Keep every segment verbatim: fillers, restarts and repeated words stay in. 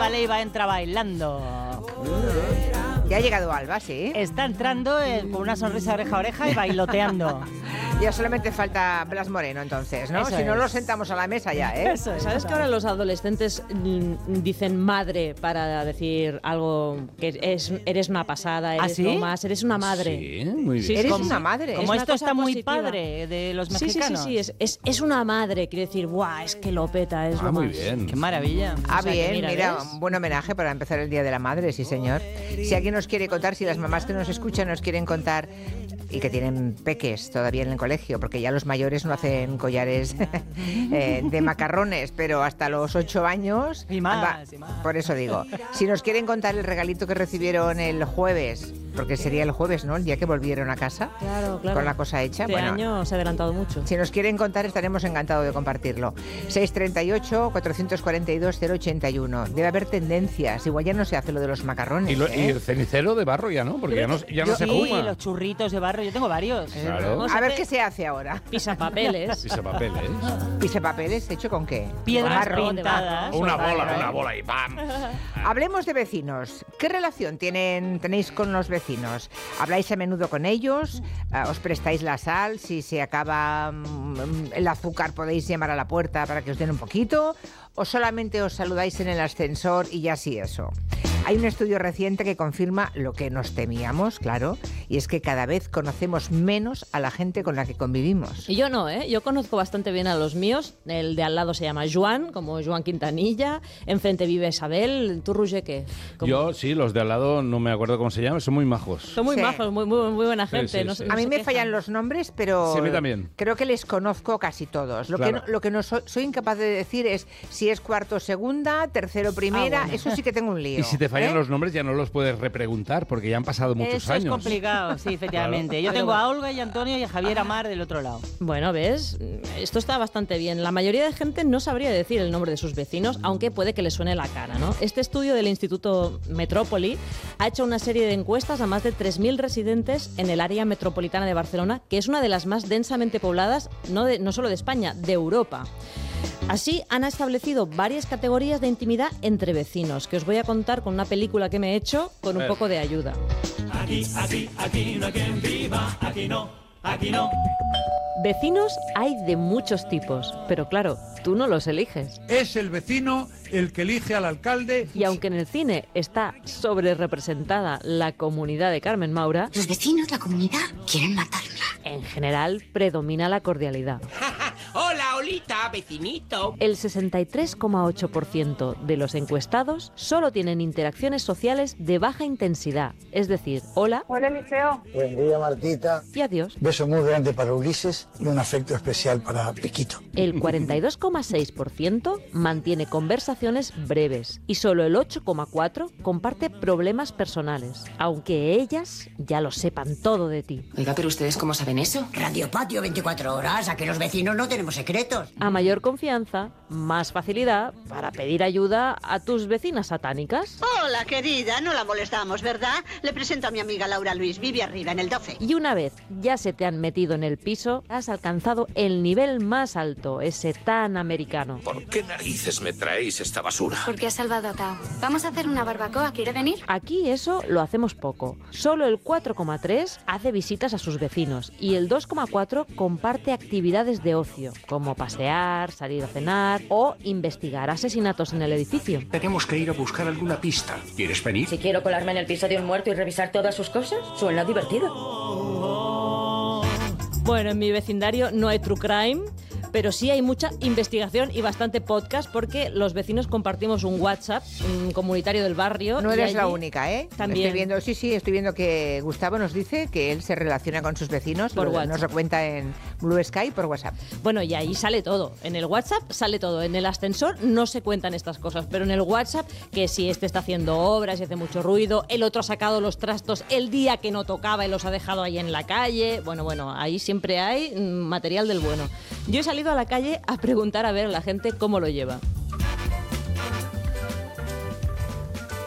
vale y va a entrar bailando. Ya ha llegado Alba, ¿sí? Está entrando eh, con una sonrisa oreja a oreja y bailoteando. Ya solamente falta Blas Moreno, entonces, ¿no? Eso si no es. lo sentamos a la mesa ya, ¿eh? Eso es. ¿Sabes que ahora los adolescentes mm, dicen madre para decir algo que es, eres una pasada, eres ¿Ah, sí? lo más, eres una madre? Sí, muy bien. Sí, Eres como- una madre. Como Es una esto cosa está muy positiva. padre de los Sí, sí, sí, mexicanos. sí, es, es, es una madre, quiere decir, ¡buah! Es que lo peta, es Ah, lo muy más. bien. Qué maravilla. Ah, O sea, que bien, mira, mira, ¿ves? un buen homenaje para empezar el Día de la Madre, sí señor. Si alguien nos quiere contar, si las mamás que nos escuchan nos quieren contar y que tienen peques todavía en el colegio, porque ya los mayores no hacen collares eh, de macarrones, pero hasta los ocho años... Y más, anda, y más. Por eso digo, si nos quieren contar el regalito que recibieron el jueves, porque sería el jueves, ¿no? El día que volvieron a casa, Claro, claro. con la cosa hecha. Este bueno, año se ha adelantado mucho. si nos quieren contar, estaremos encantados de compartirlo. seis treinta y ocho, cuatrocientos cuarenta y dos, cero ochenta y uno. Debe haber tendencias. Igual ya no se hace lo de los macarrones. Y, lo- ¿eh? y el cenicero de barro ya no, porque ya no, ya no Yo se sí, fuma. los churritos de barro, yo tengo varios. Claro. Vamos A ver hacer qué se hace ahora. Pisapapeles. Pisapapeles. ¿Pisapapeles hecho con qué? Piedras Barro. pintadas. O una Vale, bola, vale. una bola y ¡pam! Hablemos de vecinos. ¿Qué relación tienen, tenéis con los vecinos? ¿Habláis a menudo con ellos? Ah, ¿Os prestáis la sal? Si se acaba mm, el azúcar, podéis llamar a la puerta para que os den un poquito. ¿O solamente os saludáis en el ascensor y ya sí eso? Hay un estudio reciente que confirma lo que nos temíamos, claro, y es que cada vez conocemos menos a la gente con la que convivimos. Y yo no, ¿eh? Yo conozco bastante bien a los míos. El de al lado se llama Joan, como Joan Quintanilla. Enfrente vive Isabel. ¿Tú, Roger, qué? ¿Cómo? Yo, sí, los de al lado, no me acuerdo cómo se llaman, son muy majos. Son muy Sí. majos, muy, muy, muy buena Sí, gente. sí, no sí. se- no A mí se me quejan. fallan los nombres, pero Sí, a mí también. creo que les conozco casi todos. Lo Claro. que no, lo que no soy, soy incapaz de decir es si es cuarto segunda, tercero primera, Ah, bueno. eso sí que tengo un lío. Y si te fallan ¿eh? los nombres ya no los puedes repreguntar, porque ya han pasado muchos Eso años. es complicado, sí, efectivamente. Yo Pero tengo a bueno. Olga y a Antonio y a Javier Amar del otro lado. Bueno, ¿ves? Esto está bastante bien. La mayoría de gente no sabría decir el nombre de sus vecinos, aunque puede que les suene la cara, ¿no? Este estudio del Instituto Metrópoli ha hecho una serie de encuestas a más de tres mil residentes en el área metropolitana de Barcelona, que es una de las más densamente pobladas, no, de, no solo de España, de Europa. Así han establecido varias categorías de intimidad entre vecinos, que os voy a contar con una película que me he hecho con un Eh. poco de ayuda. Aquí, aquí, aquí no hay quien viva, aquí no, aquí no. Vecinos hay de muchos tipos, pero claro, tú no los eliges. Es el vecino el que elige al alcalde. Y aunque en el cine está sobre representada la comunidad de Carmen Maura, Los vecinos, la comunidad, quieren matarla. en general predomina la cordialidad. Hola, Olita, vecinito. El sesenta y tres coma ocho por ciento de los encuestados solo tienen interacciones sociales de baja intensidad, es decir, hola Hola, Eliseo. Buen día, Martita. y adiós. Beso muy grande para Ulises y un afecto especial para Piquito. El cuarenta y dos coma seis por ciento mantiene conversaciones breves y solo el ocho coma cuatro por ciento comparte problemas personales, aunque ellas ya lo sepan todo de ti. Oiga, pero ¿ustedes cómo saben eso? Radio Patio veinticuatro horas, a que los vecinos no tenemos secretos. A mayor confianza, más facilidad para pedir ayuda a tus vecinas satánicas. Hola, querida. No la molestamos, ¿verdad? Le presento a mi amiga Laura Luis. Vive arriba, en el doce. Y una vez ya se te han metido en el piso, has alcanzado el nivel más alto, ese tan americano. ¿Por qué narices me traéis esta basura? Porque has salvado a Tao. Vamos a hacer una barbacoa, ¿quiere venir? Aquí eso lo hacemos poco. Solo el cuatro coma tres hace visitas a sus vecinos y el dos coma cuatro comparte actividades de ocio, como pasear, salir a cenar o investigar asesinatos en el edificio. Tenemos que ir a buscar alguna pista. ¿Quieres venir? Si quiero colarme en el piso de un muerto y revisar todas sus cosas, suena divertido. Bueno, en mi vecindario no hay true crime, pero sí hay mucha investigación y bastante podcast porque los vecinos compartimos un WhatsApp, un comunitario del barrio. No y eres allí la única, ¿eh? También. Estoy viendo, sí, sí, estoy viendo que Gustavo nos dice que él se relaciona con sus vecinos. Por lo- WhatsApp. Nos lo cuenta en Blue Sky por WhatsApp. Bueno, y ahí sale todo. En el WhatsApp sale todo. En el ascensor no se cuentan estas cosas, pero en el WhatsApp, que si este está haciendo obras y hace mucho ruido, el otro ha sacado los trastos el día que no tocaba y los ha dejado ahí en la calle. Bueno, bueno, ahí siempre hay mm, material del bueno. Yo he salido a la calle a preguntar a ver a la gente cómo lo lleva.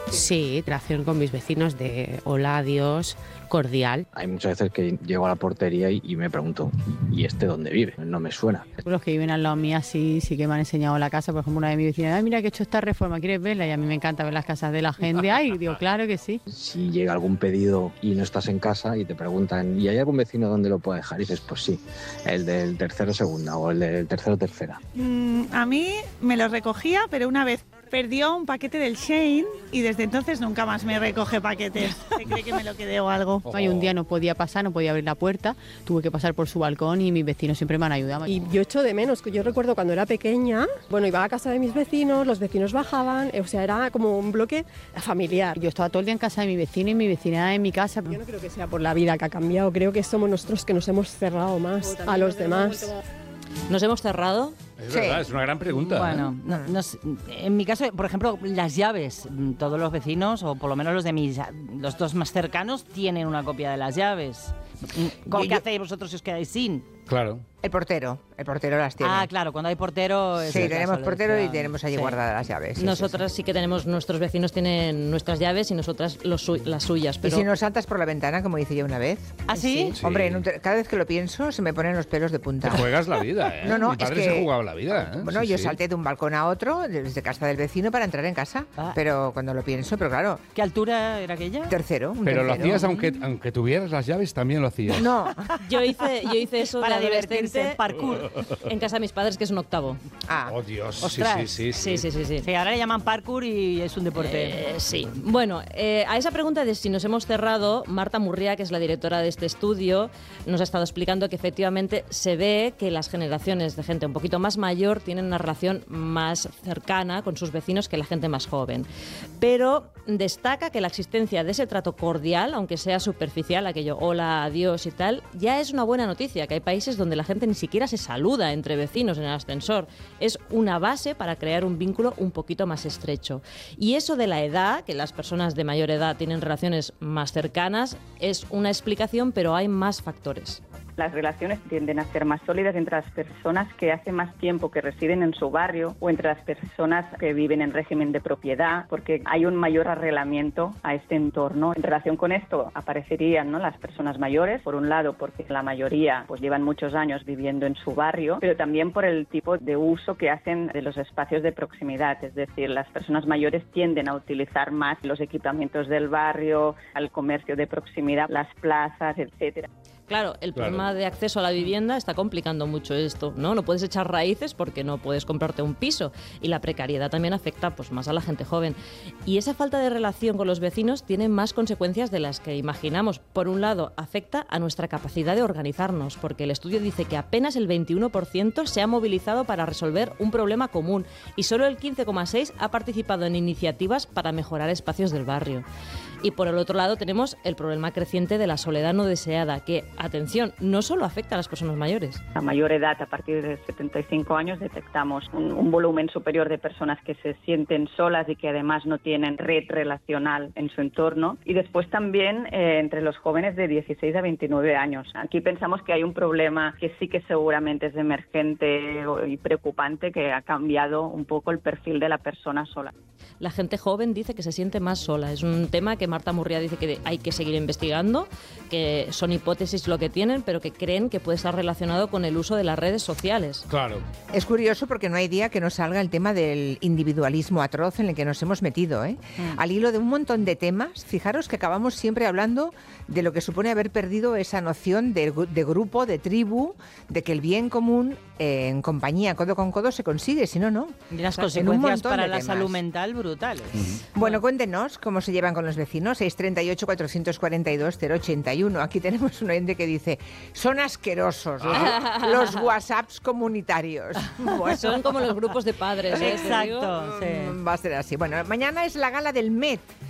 Sí, relación con mis vecinos de hola, adiós, cordial. Hay muchas veces que llego a la portería y, y me pregunto, ¿y este dónde vive? No me suena. Los que viven al lado mía sí, sí que me han enseñado la casa. Por ejemplo, una de mis vecinas, ay, mira que he hecho esta reforma, ¿quieres verla? Y a mí me encanta ver las casas de la gente. Ay, digo, claro que sí. Si llega algún pedido y no estás en casa y te preguntan, ¿y hay algún vecino donde lo pueda dejar? Y dices, pues sí, el del tercero segunda o el del tercero tercera. Mm, a mí me lo recogía, pero una vez perdió un paquete del Shein y desde entonces nunca más me recoge paquetes. Se cree que me lo quedé o algo. Ay, un día no podía pasar, no podía abrir la puerta, tuve que pasar por su balcón y mis vecinos siempre me han ayudado. Y yo echo de menos, que yo recuerdo cuando era pequeña, bueno, iba a casa de mis vecinos, los vecinos bajaban, o sea, era como un bloque familiar. Yo estaba todo el día en casa de mi vecino y mi vecina en mi casa. Yo no creo que sea por la vida que ha cambiado, creo que somos nosotros que nos hemos cerrado más a los demás. ¿Nos hemos cerrado? Es verdad, sí. Es una gran pregunta. Bueno, ¿eh? no, no, en mi caso, por ejemplo, las llaves, todos los vecinos, o por lo menos los de mis, los dos más cercanos, tienen una copia de las llaves. ¿Cómo que hacéis vosotros si os quedáis sin? Claro. El portero, el portero las tiene. Ah, claro, cuando hay portero... Es sí, el tenemos caso, portero decía. y tenemos allí Sí. guardadas las llaves. Sí, Nosotras sí, sí. sí que tenemos, nuestros vecinos tienen nuestras llaves y nosotras los su- las suyas. Pero... ¿Y si nos saltas por la ventana, como hice yo una vez? ¿Ah, sí? sí. Hombre, en un ter- cada vez que lo pienso se me ponen los pelos de punta. Te juegas la vida, ¿eh? No, no, Mi padre es que... se jugaba la vida, ¿eh? Bueno, Sí, yo sí. salté de un balcón a otro, desde casa del vecino, para entrar en casa. Ah. Pero cuando lo pienso, pero claro... ¿Qué altura era aquella? Tercero, un Pero lo tercero. hacías aunque, aunque tuvieras las llaves, también lo hacías. No. Yo hice, yo hice eso Para de divertirse, adolescente parkour. en casa de mis padres, que es un octavo. Ah. Oh, Dios. Ostras. Sí, sí, sí, Sí, sí, sí, sí. Sí, ahora le llaman parkour y es un deporte. Eh, sí. Bueno, eh, a esa pregunta de si nos hemos cerrado, Marta Murría, que es la directora de este estudio, nos ha estado explicando que efectivamente se ve que las generaciones de gente un poquito más mayor tienen una relación más cercana con sus vecinos que la gente más joven. Pero destaca que la existencia de ese trato cordial, aunque sea superficial, aquello hola, adiós y tal, ya es una buena noticia, que hay países donde la gente ni siquiera se saluda entre vecinos en el ascensor. Es una base para crear un vínculo un poquito más estrecho. Y eso de la edad, que las personas de mayor edad tienen relaciones más cercanas, es una explicación, pero hay más factores. Las relaciones tienden a ser más sólidas entre las personas que hace más tiempo que residen en su barrio o entre las personas que viven en régimen de propiedad, porque hay un mayor arrelamiento a este entorno. En relación con esto aparecerían, ¿no?, las personas mayores, por un lado porque la mayoría pues llevan muchos años viviendo en su barrio, pero también por el tipo de uso que hacen de los espacios de proximidad, es decir, las personas mayores tienden a utilizar más los equipamientos del barrio, al comercio de proximidad, las plazas, etcétera. Claro, el Claro. problema de acceso a la vivienda está complicando mucho esto, ¿no? No puedes echar raíces porque no puedes comprarte un piso y la precariedad también afecta pues más a la gente joven. Y esa falta de relación con los vecinos tiene más consecuencias de las que imaginamos. Por un lado, afecta a nuestra capacidad de organizarnos, porque el estudio dice que apenas el veintiuno por ciento se ha movilizado para resolver un problema común y solo el quince coma seis por ciento ha participado en iniciativas para mejorar espacios del barrio. Y por el otro lado tenemos el problema creciente de la soledad no deseada, que, atención, no solo afecta a las personas mayores. A mayor edad, a partir de setenta y cinco años, detectamos un, un volumen superior de personas que se sienten solas y que además no tienen red relacional en su entorno. Y después también eh, entre los jóvenes de dieciséis a veintinueve años. Aquí pensamos que hay un problema que sí que seguramente es emergente y preocupante, que ha cambiado un poco el perfil de la persona sola. La gente joven dice que se siente más sola. Es un tema que Marta Murría dice que hay que seguir investigando, que son hipótesis lo que tienen, pero que creen que puede estar relacionado con el uso de las redes sociales. Claro. Es curioso porque no hay día que no salga el tema del individualismo atroz en el que nos hemos metido, ¿eh? Mm. Al hilo de un montón de temas, fijaros que acabamos siempre hablando de lo que supone haber perdido esa noción de, de grupo, de tribu, de que el bien común eh, en compañía, codo con codo, se consigue, si no, no. Y las En un consecuencias montón para de la temas. salud mental brutales. Bueno, cuéntenos cómo se llevan con los vecinos. seis treinta y ocho, cuatrocientos cuarenta y dos, cero ochenta y uno. Aquí tenemos un oyente que dice, son asquerosos los, los WhatsApps comunitarios. Bueno. Son como los grupos de padres, ¿eh? Te Exacto. digo. Mm, Va a ser así. Bueno, mañana es la gala del Met.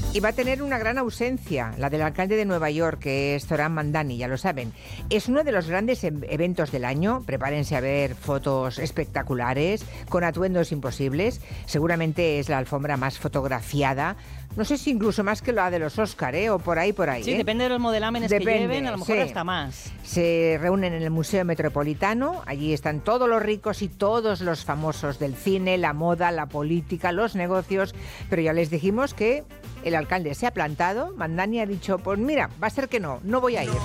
Y va a tener una gran ausencia, la del alcalde de Nueva York, que es Zoran Mandani, ya lo saben. Es uno de los grandes e- eventos del año. Prepárense a ver fotos espectaculares, con atuendos imposibles. Seguramente es la alfombra más fotografiada. No sé si incluso más que la de los Oscar, ¿eh? O por ahí, por ahí. Sí, ¿eh? depende de los modelámenes Depende, que lleven, a lo mejor sí. hasta más. Se reúnen en el Museo Metropolitano. Allí están todos los ricos y todos los famosos del cine, la moda, la política, los negocios. Pero ya les dijimos que el alcalde se ha plantado. Mandani ha dicho, pues mira, va a ser que no, no voy a ir.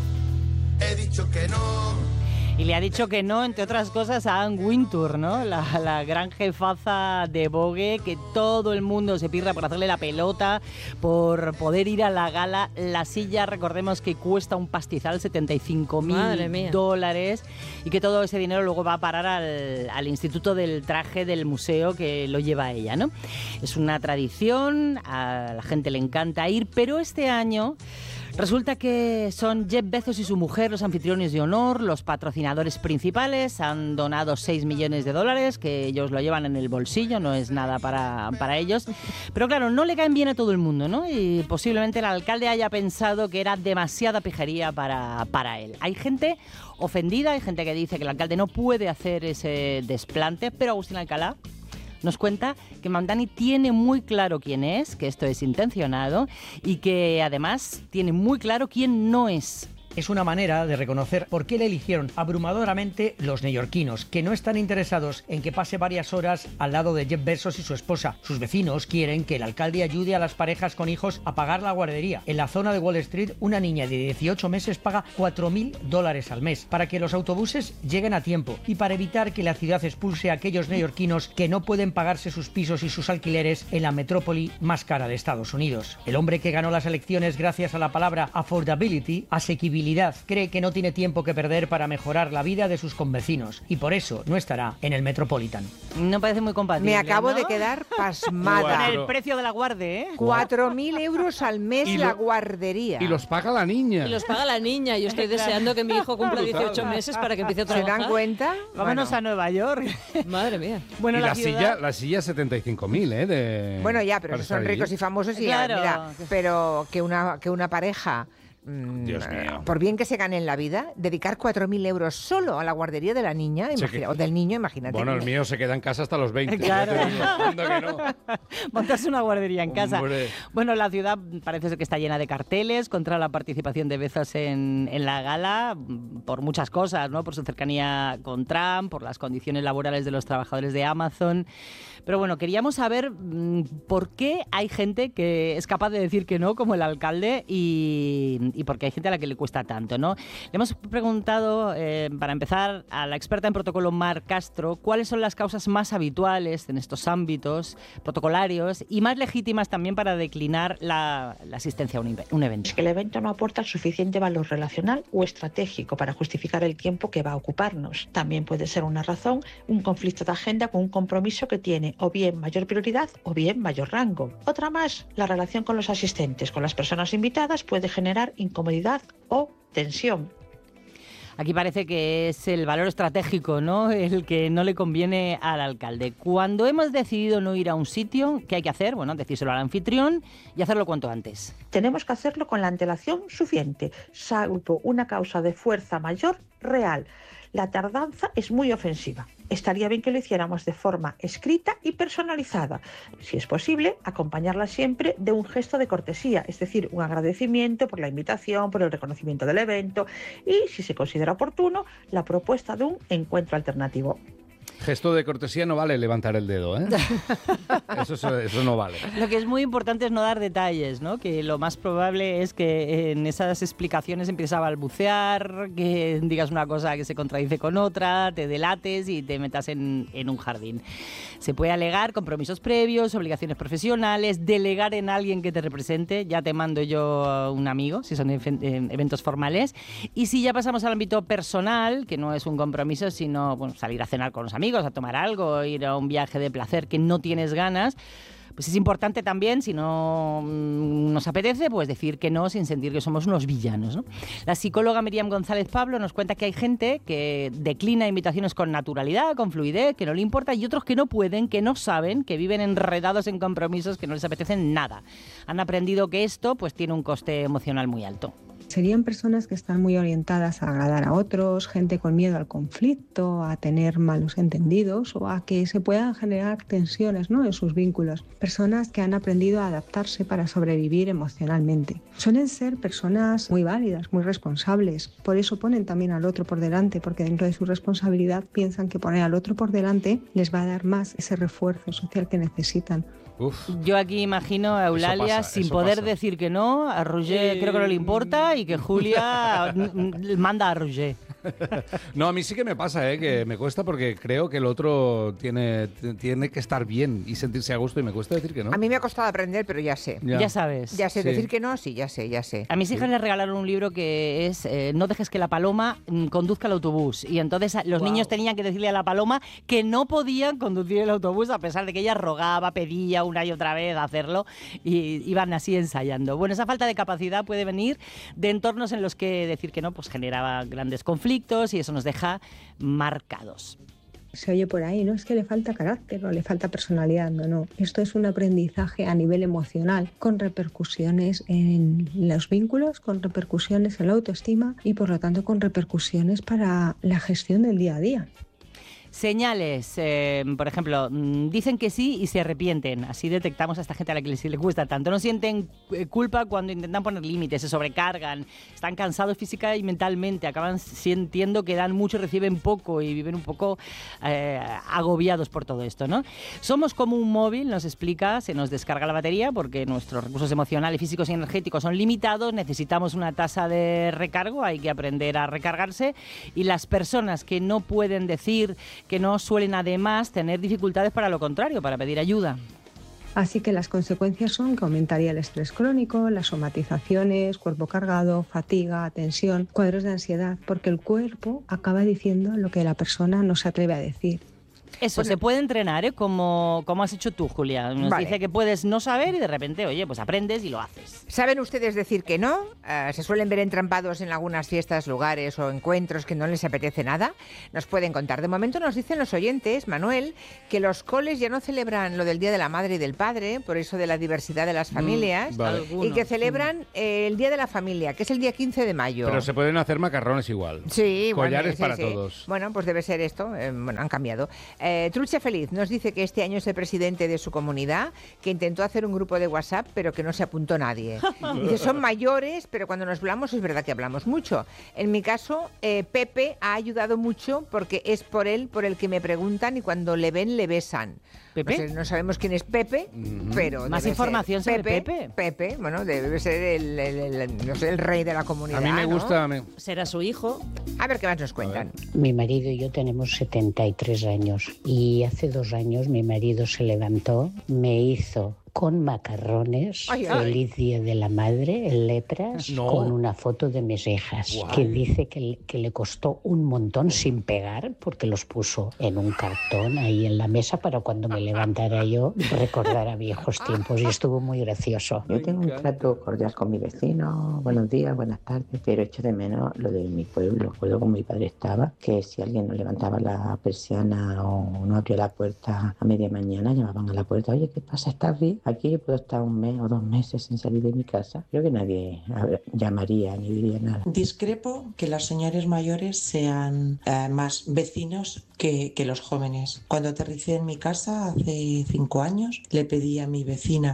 No, he dicho que no. Y le ha dicho que no, entre otras cosas, a Anne Wintour, ¿no? La, la gran jefaza de Vogue, que todo el mundo se pirra por hacerle la pelota, por poder ir a la gala. La silla, recordemos que cuesta un pastizal, setenta y cinco mil dólares, y que todo ese dinero luego va a parar al, al Instituto del Traje del museo que lo lleva ella, ¿no? Es una tradición, a la gente le encanta ir, pero este año resulta que son Jeff Bezos y su mujer los anfitriones de honor, los patrocinadores principales. Han donado seis millones de dólares, que ellos lo llevan en el bolsillo, no es nada para, para ellos. Pero claro, no le caen bien a todo el mundo, ¿no? Y posiblemente el alcalde haya pensado que era demasiada pijería para, para él. Hay gente ofendida, hay gente que dice que el alcalde no puede hacer ese desplante, pero Agustín Alcalá nos cuenta que Mandani tiene muy claro quién es, que esto es intencionado y que además tiene muy claro quién no es. Es una manera de reconocer por qué le eligieron abrumadoramente los neoyorquinos, que no están interesados en que pase varias horas al lado de Jeff Bezos y su esposa. Sus vecinos quieren que el alcalde ayude a las parejas con hijos a pagar la guardería. En la zona de Wall Street, una niña de dieciocho meses paga cuatro mil dólares al mes para que los autobuses lleguen a tiempo y para evitar que la ciudad expulse a aquellos neoyorquinos que no pueden pagarse sus pisos y sus alquileres en la metrópoli más cara de Estados Unidos. El hombre que ganó las elecciones gracias a la palabra affordability, asequibilidad, cree que no tiene tiempo que perder para mejorar la vida de sus convecinos y por eso no estará en el Metropolitan. No parece muy compatible, Me acabo ¿no? de quedar pasmada. Con el precio de la guardia, ¿eh? Cuatro mil euros al mes Y la lo- guardería. Y los paga la niña. Y los paga la niña. Yo estoy deseando que mi hijo cumpla dieciocho meses para que empiece a ¿Se trabajar. dan cuenta? Vámonos Bueno. a Nueva York. Madre mía. Bueno, y la, la, ciudad... silla, la silla setenta y cinco mil, ¿eh? De, Bueno, ya, pero para son estar allí. ricos y famosos y Claro. mira, pero que una, que una pareja, mm, Dios mío. por bien que se gane en la vida, dedicar cuatro mil euros solo a la guardería de la niña, Sí, imagina- que- o del niño, imagínate. Bueno, el mío se queda en casa hasta los veinte. Claro. Ya te digo, anda que no. Montarse una guardería en casa. Hombre. Bueno, la ciudad parece ser que está llena de carteles contra la participación de Bezos en, en la gala, por muchas cosas, ¿no? Por su cercanía con Trump, por las condiciones laborales de los trabajadores de Amazon. Pero bueno, queríamos saber mm, por qué hay gente que es capaz de decir que no, como el alcalde, y, y por qué hay gente a la que le cuesta tanto, ¿no? Le hemos preguntado, eh, para empezar, a la experta en protocolo Mar Castro, cuáles son las causas más habituales en estos ámbitos protocolarios y más legítimas también para declinar la, la asistencia a un, inve- un evento. Es que el evento no aporta el suficiente valor relacional o estratégico para justificar el tiempo que va a ocuparnos. También puede ser una razón un conflicto de agenda con un compromiso que tiene o bien mayor prioridad o bien mayor rango. Otra más, la relación con los asistentes, con las personas invitadas, puede generar incomodidad o tensión. Aquí parece que es el valor estratégico, ¿no?, el que no le conviene al alcalde. Cuando hemos decidido no ir a un sitio, ¿qué hay que hacer? Bueno, decírselo al anfitrión y hacerlo cuanto antes. Tenemos que hacerlo con la antelación suficiente, salvo una causa de fuerza mayor real. La tardanza es muy ofensiva. Estaría bien que lo hiciéramos de forma escrita y personalizada. Si es posible, acompañarla siempre de un gesto de cortesía, es decir, un agradecimiento por la invitación, por el reconocimiento del evento y, si se considera oportuno, la propuesta de un encuentro alternativo. Gesto de cortesía no vale levantar el dedo, ¿eh? Eso, eso, eso no vale. Lo que es muy importante es no dar detalles, ¿no? Que lo más probable es que en esas explicaciones empieces a balbucear, que digas una cosa que se contradice con otra, te delates y te metas en, en un jardín. Se puede alegar compromisos previos, obligaciones profesionales, delegar en alguien que te represente. Ya te mando yo un amigo, si son eventos formales. Y si ya pasamos al ámbito personal, que no es un compromiso, sino bueno, salir a cenar con los amigos, a tomar algo, ir a un viaje de placer que no tienes ganas, pues es importante también, si no nos apetece, pues decir que no sin sentir que somos unos villanos, ¿no? La psicóloga Miriam González Pablo nos cuenta que hay gente que declina invitaciones con naturalidad, con fluidez, que no le importa, y otros que no pueden, que no saben, que viven enredados en compromisos que no les apetecen nada. Han aprendido que esto pues tiene un coste emocional muy alto. Serían personas que están muy orientadas a agradar a otros, gente con miedo al conflicto, a tener malos entendidos o a que se puedan generar tensiones, ¿no?, en sus vínculos. Personas que han aprendido a adaptarse para sobrevivir emocionalmente. Suelen ser personas muy válidas, muy responsables. Por eso ponen también al otro por delante, porque dentro de su responsabilidad piensan que poner al otro por delante les va a dar más ese refuerzo social que necesitan. Uf. Yo aquí imagino a Eulalia pasa, sin poder pasa. decir que no, a Roger eh... creo que no le importa y que Julia manda a Roger. No, a mí sí que me pasa, ¿eh? Que me cuesta porque creo que el otro tiene, tiene que estar bien y sentirse a gusto y me cuesta decir que no. A mí me ha costado aprender, pero ya sé. Ya, ya sabes. Ya sé, sí. decir que no, sí, ya sé, ya sé. A mis hijas sí. les regalaron un libro que es eh, No dejes que la paloma mm, conduzca el autobús. Y entonces los wow. niños tenían que decirle a la paloma que no podían conducir el autobús a pesar de que ella rogaba, pedía una y otra vez hacerlo y iban así ensayando. Bueno, esa falta de capacidad puede venir de entornos en los que decir que no pues generaba grandes conflictos y eso nos deja marcados. Se oye por ahí, ¿no? Es que le falta carácter o le falta personalidad. No, no. Esto es un aprendizaje a nivel emocional con repercusiones en los vínculos, con repercusiones en la autoestima y por lo tanto con repercusiones para la gestión del día a día. Señales, eh, por ejemplo, dicen que sí y se arrepienten. Así detectamos a esta gente a la que les, les cuesta tanto. No sienten culpa cuando intentan poner límites, se sobrecargan, están cansados física y mentalmente, acaban sintiendo que dan mucho, reciben poco y viven un poco eh, agobiados por todo esto, ¿no? Somos como un móvil, nos explica, se nos descarga la batería porque nuestros recursos emocionales, físicos y energéticos son limitados, necesitamos una tasa de recargo, hay que aprender a recargarse y las personas que no pueden decir que no suelen además tener dificultades para lo contrario, para pedir ayuda. Así que las consecuencias son que aumentaría el estrés crónico, las somatizaciones, cuerpo cargado, fatiga, tensión, cuadros de ansiedad, porque el cuerpo acaba diciendo lo que la persona no se atreve a decir. Eso, bueno, se puede entrenar, ¿eh? Como, como has hecho tú, Julia. Nos vale. dice que puedes no saber y de repente, oye, pues aprendes y lo haces. ¿Saben ustedes decir que no? Uh, ¿Se suelen ver entrampados en algunas fiestas, lugares o encuentros que no les apetece nada? Nos pueden contar. De momento nos dicen los oyentes, Manuel, que los coles ya no celebran lo del Día de la Madre y del Padre, por eso de la diversidad de las familias, mm, vale. Algunos, y que celebran eh, el Día de la Familia, que es el día quince de mayo. Pero se pueden hacer macarrones igual. Sí. Collares bueno, sí, para sí. todos. Bueno, pues debe ser esto. Eh, bueno, han cambiado. Eh, Trucha Feliz nos dice que este año es el presidente de su comunidad, que intentó hacer un grupo de WhatsApp, pero que no se apuntó nadie. Dice, son mayores, pero cuando nos hablamos es verdad que hablamos mucho. En mi caso, eh, Pepe ha ayudado mucho porque es por él por el que me preguntan y cuando le ven, le besan. ¿Pepe? No sé, no sabemos quién es Pepe, mm-hmm. pero más información sobre Pepe, Pepe. Pepe, bueno, debe ser el, el, el, no sé, el rey de la comunidad. A mí me gusta. ¿no? Me... Será su hijo. A ver qué más nos cuentan. Mi marido y yo tenemos setenta y tres años y hace dos años mi marido se levantó, me hizo con macarrones, ay, ay. Feliz Día de la Madre, en letras, no. con una foto de mis hijas, wow. que dice que, que le costó un montón sin pegar, porque los puso en un cartón ahí en la mesa para cuando me levantara yo recordar a viejos tiempos, y estuvo muy gracioso. Yo tengo un trato cordial con mi vecino, buenos días, buenas tardes, pero echo de menos lo de mi pueblo. Recuerdo como mi padre estaba, que si alguien no levantaba la persiana o no abría la puerta a media mañana, llamaban a la puerta, oye, ¿qué pasa? ¿Estás bien? Aquí yo puedo estar un mes o dos meses sin salir de mi casa. Creo que nadie llamaría ni diría nada. Discrepo que los señores mayores sean eh, más vecinos que, que los jóvenes. Cuando aterricé en mi casa hace cinco años, le pedí a mi vecina